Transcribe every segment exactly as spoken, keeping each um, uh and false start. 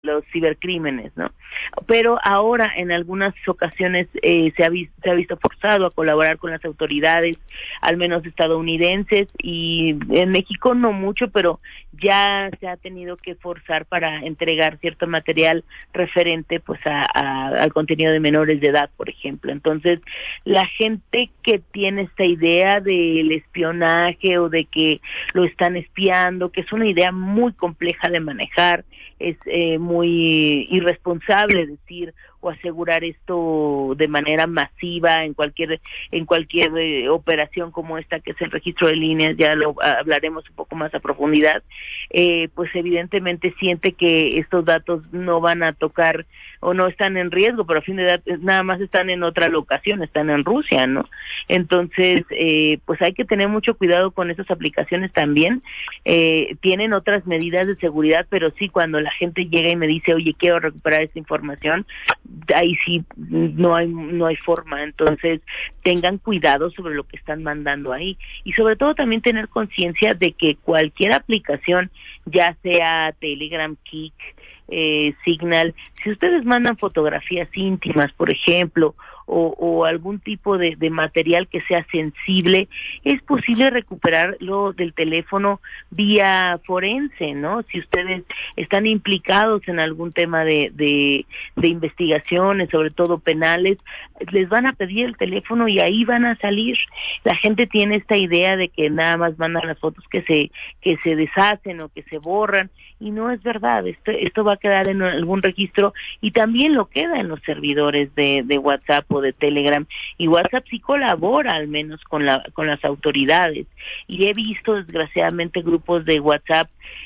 los cibercrímenes, ¿no? Pero ahora en algunas ocasiones eh, se ha visto, se ha visto forzado a colaborar con las autoridades, al menos estadounidenses, y en México no mucho, pero ya se ha tenido que forzar para entregar cierto material referente pues a, a, al contenido de menores de edad, por ejemplo. Entonces, la gente que tiene esta idea del espionaje o de que lo están espiando, que es una idea muy compleja de manejar, es eh, muy irresponsable decir o asegurar esto de manera masiva en cualquier en cualquier eh, operación como esta que es el registro de líneas. Ya lo hablaremos un poco más a profundidad. Eh, pues evidentemente siente que estos datos no van a tocar o no están en riesgo, pero a fin de datos nada más están en otra locación, están en Rusia, ¿no? Entonces, eh, pues hay que tener mucho cuidado con esas aplicaciones también. Eh, tienen otras medidas de seguridad, pero sí, cuando la gente llega y me dice, oye, quiero recuperar esta información, ahí sí no hay no hay forma. Entonces, tengan cuidado sobre lo que están mandando ahí, y sobre todo también tener conciencia de que cualquier aplicación, ya sea Telegram, Kik, eh, Signal, si ustedes mandan fotografías íntimas, por ejemplo, o, o algún tipo de, de material que sea sensible, es posible recuperarlo del teléfono vía forense, ¿no? Si ustedes están implicados en algún tema de, de, de investigaciones, sobre todo penales, les van a pedir el teléfono y ahí van a salir. La gente tiene esta idea de que nada más mandan las fotos que se que se deshacen o que se borran, y no es verdad. Esto, esto va a quedar en algún registro, y también lo queda en los servidores de, de WhatsApp o de Telegram, y WhatsApp sí colabora al menos con la con las autoridades, y he visto desgraciadamente grupos de WhatsApp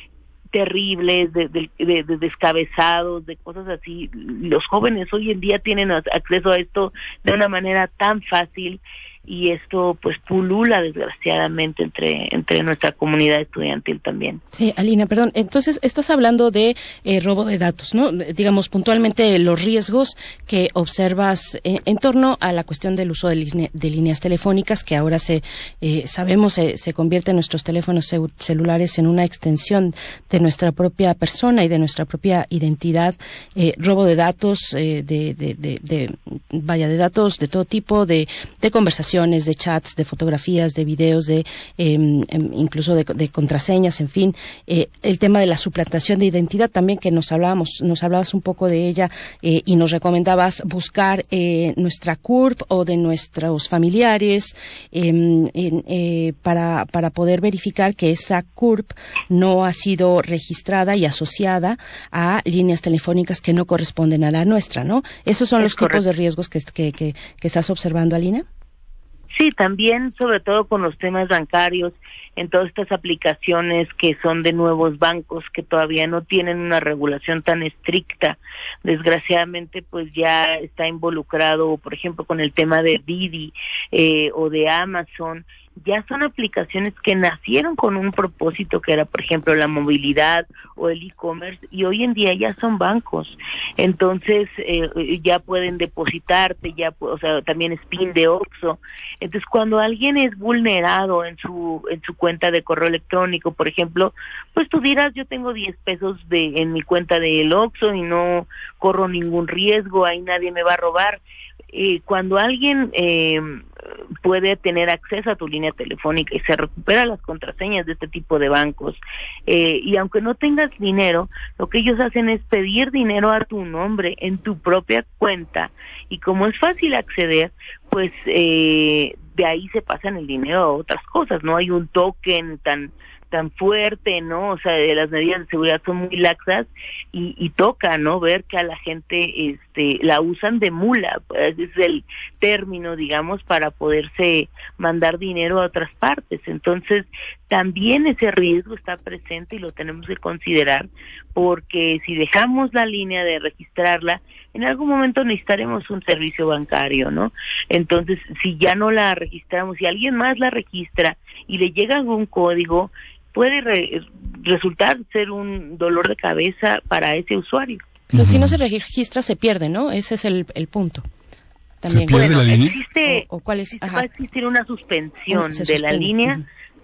terribles, de, de, de, de descabezados, de cosas así. Los jóvenes hoy en día tienen acceso a esto de una manera tan fácil, y esto pues pulula desgraciadamente entre entre nuestra comunidad estudiantil también. Sí, Alina, perdón, entonces estás hablando de eh, robo de datos, ¿no? Digamos puntualmente los riesgos que observas eh, en torno a la cuestión del uso de, line- de líneas telefónicas, que ahora se eh, sabemos eh, se convierte en nuestros teléfonos ce- celulares en una extensión de nuestra propia persona y de nuestra propia identidad. Eh, robo de datos, eh, de, de, de, de vaya de datos de todo tipo, de de conversaciones, de chats, de fotografías, de videos, de eh, incluso de, de contraseñas, en fin, eh, el tema de la suplantación de identidad también, que nos hablábamos, nos hablabas un poco de ella, eh, y nos recomendabas buscar eh, nuestra C U R P o de nuestros familiares eh, en, eh, para para poder verificar que esa C U R P no ha sido registrada y asociada a líneas telefónicas que no corresponden a la nuestra, ¿no? Esos son es los correcto. Tipos de riesgos que, que, que, que estás observando, Alina. Sí, también, sobre todo con los temas bancarios, en todas estas aplicaciones que son de nuevos bancos que todavía no tienen una regulación tan estricta. Desgraciadamente, pues ya está involucrado, por ejemplo, con el tema de Didi eh, o de Amazon. Ya son aplicaciones que nacieron con un propósito que era, por ejemplo, la movilidad o el e-commerce, y hoy en día ya son bancos. Entonces, eh, ya pueden depositarte, ya, o sea, también es PIN de Oxxo. Entonces, cuando alguien es vulnerado en su en su cuenta de correo electrónico, por ejemplo, pues tú dirás, yo tengo diez pesos de en mi cuenta del Oxxo y no corro ningún riesgo, ahí nadie me va a robar. Eh, cuando alguien eh, puede tener acceso a tu línea telefónica y se recupera las contraseñas de este tipo de bancos, eh, y aunque no tengas dinero, lo que ellos hacen es pedir dinero a tu nombre en tu propia cuenta, y como es fácil acceder, pues eh, de ahí se pasan el dinero a otras cosas. No hay un token tan tan fuerte, ¿no? O sea, las medidas de seguridad son muy laxas, y, y toca, ¿no? Ver que a la gente este la usan de mula, pues es el término, digamos, para poderse mandar dinero a otras partes. Entonces, también ese riesgo está presente y lo tenemos que considerar, porque si dejamos la línea de registrarla, en algún momento necesitaremos un servicio bancario, ¿no? Entonces, si ya no la registramos, si alguien más la registra y le llega algún código, puede re- resultar ser un dolor de cabeza para ese usuario. Pero uh-huh. si no se registra, se pierde, ¿no? Ese es el, el punto. También. ¿Se pierde bueno, la línea? Existe, o, o cuál es, va a existir una suspensión uh, de la línea. Uh-huh.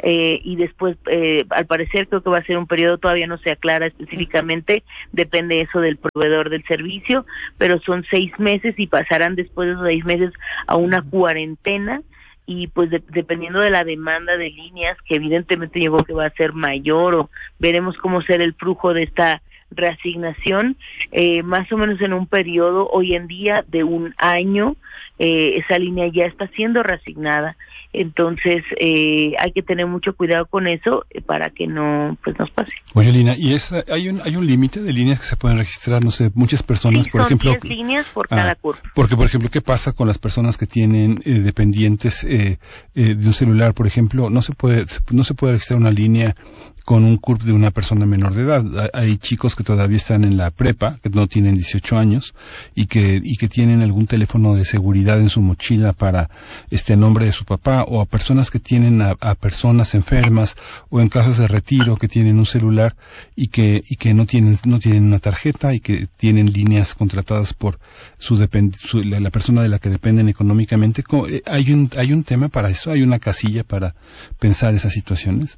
eh, y después, eh, al parecer, creo que va a ser un periodo, todavía no se aclara específicamente, depende eso del proveedor del servicio, pero son seis meses y pasarán después de esos seis meses a una cuarentena, y pues de, dependiendo de la demanda de líneas, que evidentemente yo creo que va a ser mayor, o veremos cómo será el flujo de esta reasignación, eh, más o menos en un periodo hoy en día de un año, eh, esa línea ya está siendo reasignada. Entonces eh, hay que tener mucho cuidado con eso eh, para que no pues nos pase. Oye, Lina, ¿y es, hay un hay un límite de líneas que se pueden registrar? No sé, muchas personas, sí, por son ejemplo... diez líneas por ah, cada curso. Porque, por ejemplo, ¿qué pasa con las personas que tienen eh, dependientes eh, eh, de un celular? Por ejemplo, no se puede no se puede registrar una línea con un C U R P de una persona menor de edad. Hay chicos que todavía están en la prepa, que no tienen dieciocho años, y que y que tienen algún teléfono de seguridad en su mochila para este nombre de su papá, o a personas que tienen a, a personas enfermas o en casas de retiro que tienen un celular y que y que no tienen no tienen una tarjeta y que tienen líneas contratadas por su, depend, su la, la persona de la que dependen económicamente. Hay un hay un tema para eso, hay una casilla para pensar esas situaciones.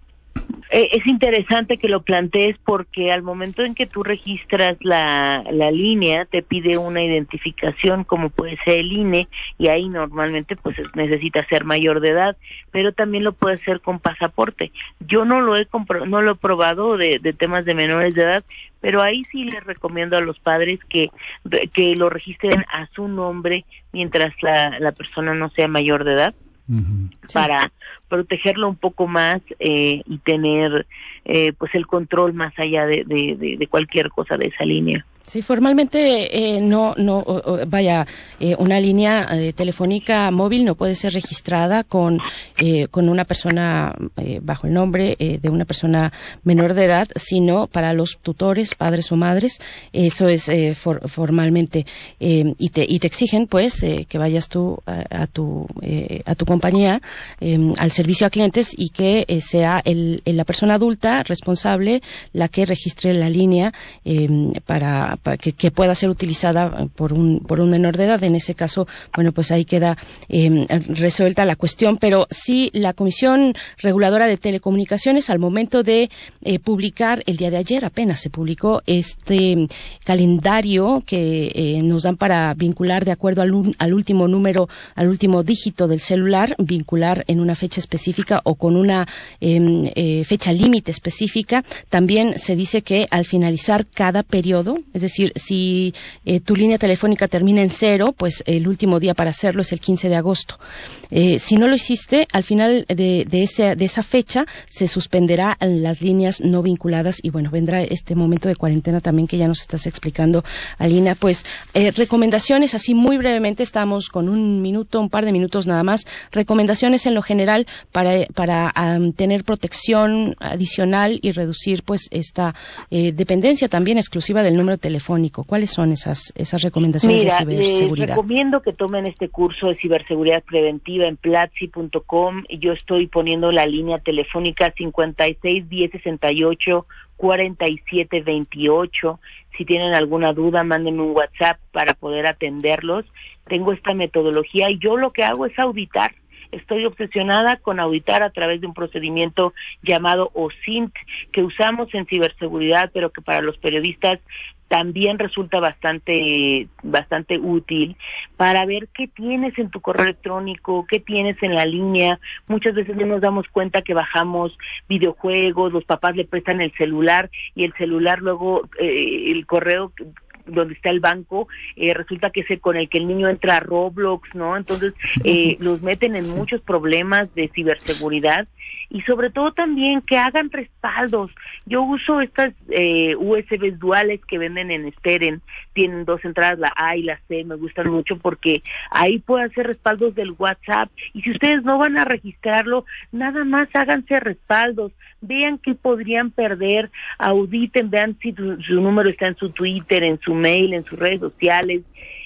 Es interesante que lo plantees porque al momento en que tú registras la, la línea te pide una identificación como puede ser el I N E, y ahí normalmente pues necesita ser mayor de edad, pero también lo puede hacer con pasaporte. Yo no lo he compro- no lo he probado de, de temas de menores de edad, pero ahí sí les recomiendo a los padres que que lo registren a su nombre mientras la, la persona no sea mayor de edad. Uh-huh. Para sí. protegerlo un poco más eh, y tener eh, pues el control más allá de, de, de, de cualquier cosa de esa línea. Sí, formalmente eh, no, no, o, o, vaya, eh, una línea eh, telefónica móvil no puede ser registrada con eh, con una persona eh, bajo el nombre eh, de una persona menor de edad, sino para los tutores, padres o madres. Eso es eh, for, formalmente eh, y te y te exigen, pues, eh, que vayas tú a, a tu eh, a tu compañía eh, al servicio a clientes y que eh, sea el, el la persona adulta responsable la que registre la línea eh, para para que, que pueda ser utilizada por un por un menor de edad. En ese caso, bueno, pues ahí queda eh, resuelta la cuestión, pero sí la Comisión Reguladora de Telecomunicaciones, al momento de eh, publicar, el día de ayer apenas se publicó este calendario que eh, nos dan para vincular de acuerdo al, al último número, al último dígito del celular, vincular en una fecha específica o con una eh, eh, fecha límite específica. También se dice que al finalizar cada periodo, es decir, si eh, tu línea telefónica termina en cero, pues el último día para hacerlo es el quince de agosto. Eh, si no lo hiciste, al final de, de, ese, de esa fecha se suspenderá las líneas no vinculadas y bueno, vendrá este momento de cuarentena también que ya nos estás explicando, Alina. Pues eh, recomendaciones, así muy brevemente, estamos con un minuto, un par de minutos nada más, recomendaciones en lo general para, para um, tener protección adicional y reducir pues esta eh, dependencia también exclusiva del número telefónico. ¿Cuáles son esas esas recomendaciones Mira, de ciberseguridad? Les recomiendo que tomen este curso de ciberseguridad preventiva en platzi punto com. Yo estoy poniendo la línea telefónica cincuenta y seis diez sesenta y ocho cuarenta y siete veintiocho. Si tienen alguna duda, mándenme un WhatsApp para poder atenderlos. Tengo esta metodología y yo lo que hago es auditar. Estoy obsesionada con auditar a través de un procedimiento llamado O S I N T, que usamos en ciberseguridad, pero que para los periodistas también resulta bastante bastante útil para ver qué tienes en tu correo electrónico, qué tienes en la línea. Muchas veces no nos damos cuenta que bajamos videojuegos, los papás le prestan el celular y el celular luego, eh, el correo donde está el banco, eh, resulta que es el con el que el niño entra a Roblox, ¿no? Entonces, eh, los meten en muchos problemas de ciberseguridad y sobre todo también que hagan respaldos. Yo uso estas eh, U S Bs duales que venden en Steren, tienen dos entradas, la A y la C, me gustan mucho porque ahí puedo hacer respaldos del WhatsApp y si ustedes no van a registrarlo, nada más háganse respaldos, vean qué podrían perder, auditen, vean si tu, su número está en su Twitter, en su mail, en sus redes sociales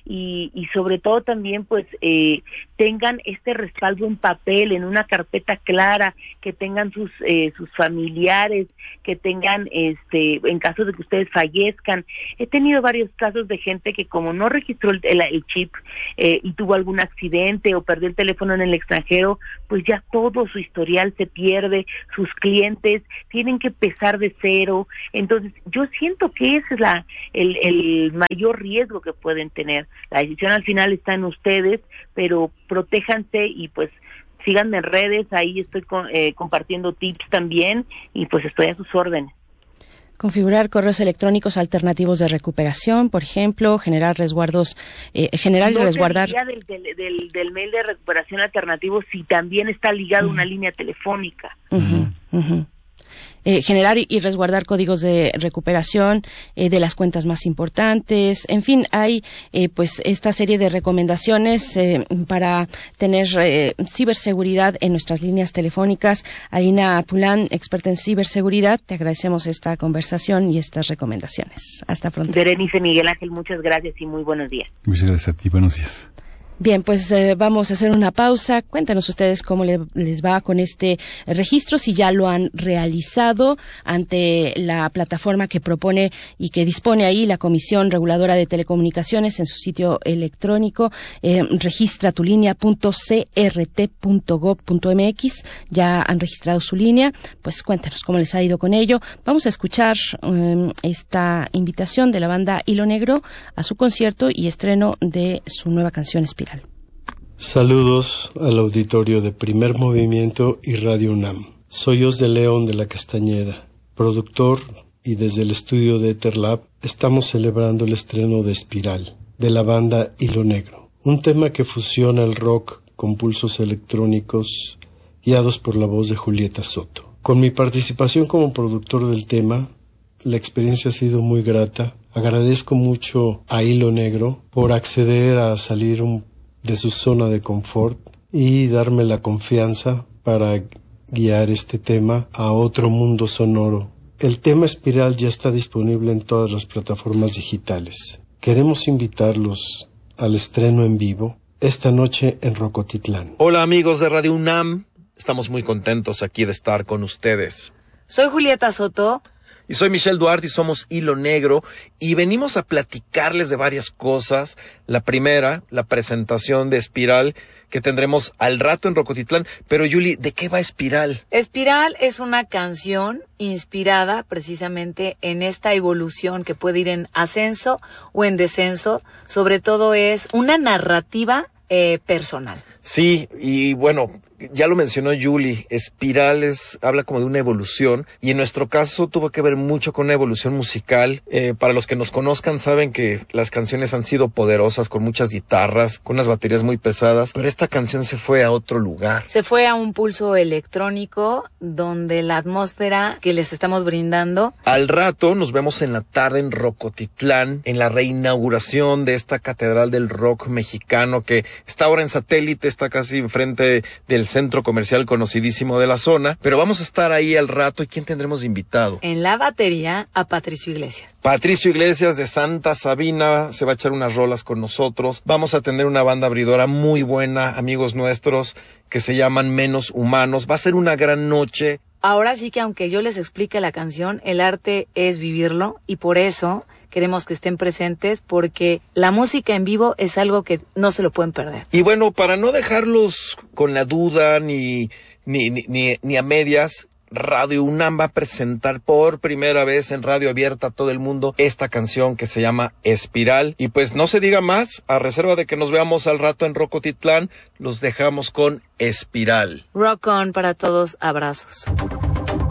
y, y sobre todo también pues eh, tengan este respaldo en papel, en una carpeta clara, que tengan sus eh, sus familiares, que tengan, este, en caso de que ustedes fallezcan. He tenido varios casos de gente que como no registró el, el, el chip eh, y tuvo algún accidente o perdió el teléfono en el extranjero, pues ya todo su historial se pierde, sus clientes tienen que empezar de cero. Entonces yo siento que ese es la el, el mayor riesgo que pueden tener. La decisión al final está en ustedes, pero protéjanse y pues síganme en redes, ahí estoy con, eh, compartiendo tips también y pues estoy a sus órdenes. Configurar correos electrónicos alternativos de recuperación, por ejemplo, generar resguardos, eh, generar no y resguardar. No del, del, del, del mail de recuperación alternativo si también está ligado a uh-huh. una línea telefónica. Uh-huh, uh-huh. Eh, generar y resguardar códigos de recuperación eh, de las cuentas más importantes. En fin, hay eh, pues esta serie de recomendaciones eh, para tener eh, ciberseguridad en nuestras líneas telefónicas. Alina Pulán, experta en ciberseguridad, te agradecemos esta conversación y estas recomendaciones. Hasta pronto. Berenice, Miguel Ángel, muchas gracias y muy buenos días. Muchas gracias a ti, buenos días. Bien, pues eh, vamos a hacer una pausa. Cuéntanos ustedes cómo le, les va con este registro, si ya lo han realizado ante la plataforma que propone y que dispone ahí la Comisión Reguladora de Telecomunicaciones en su sitio electrónico, eh, registra tu línea punto c r t punto gov punto m x. Ya han registrado su línea, pues cuéntanos cómo les ha ido con ello. Vamos a escuchar um, esta invitación de la banda Hilo Negro a su concierto y estreno de su nueva canción Espiral. Saludos al auditorio de Primer Movimiento y Radio UNAM. Soy Os de León de la Castañeda, productor, y desde el estudio de Etherlab estamos celebrando el estreno de Espiral, de la banda Hilo Negro, un tema que fusiona el rock con pulsos electrónicos guiados por la voz de Julieta Soto. Con mi participación como productor del tema, la experiencia ha sido muy grata. Agradezco mucho a Hilo Negro por acceder a salir un de su zona de confort y darme la confianza para guiar este tema a otro mundo sonoro. El tema Espiral ya está disponible en todas las plataformas digitales. Queremos invitarlos al estreno en vivo esta noche en Rocotitlán. Hola amigos de Radio UNAM, estamos muy contentos aquí de estar con ustedes. Soy Julieta Soto. Y soy Michelle Duarte y somos Hilo Negro y venimos a platicarles de varias cosas. La primera, la presentación de Espiral que tendremos al rato en Rocotitlán. Pero Yuli, ¿de qué va Espiral? Espiral es una canción inspirada precisamente en esta evolución que puede ir en ascenso o en descenso. Sobre todo es una narrativa eh, personal. Sí, y bueno, ya lo mencionó Yuli, Espiral es, habla como de una evolución, y en nuestro caso tuvo que ver mucho con una evolución musical. Eh, para los que nos conozcan saben que las canciones han sido poderosas, con muchas guitarras, con unas baterías muy pesadas, pero esta canción se fue a otro lugar. Se fue a un pulso electrónico donde la atmósfera que les estamos brindando. Al rato nos vemos en la tarde en Rocotitlán, en la reinauguración de esta catedral del rock mexicano que está ahora en satélite, está casi enfrente del centro comercial conocidísimo de la zona, pero vamos a estar ahí al rato. ¿Y quién tendremos de invitado? En la batería a Patricio Iglesias. Patricio Iglesias de Santa Sabina se va a echar unas rolas con nosotros. Vamos a tener una banda abridora muy buena, amigos nuestros, que se llaman Menos Humanos. Va a ser una gran noche. Ahora sí que aunque yo les explique la canción, el arte es vivirlo, y por eso queremos que estén presentes, porque la música en vivo es algo que no se lo pueden perder. Y bueno, para no dejarlos con la duda ni, ni, ni, ni, ni a medias, Radio UNAM va a presentar por primera vez en radio abierta a todo el mundo esta canción que se llama Espiral. Y pues no se diga más, a reserva de que nos veamos al rato en Rocotitlán, los dejamos con Espiral. Rock on para todos, abrazos.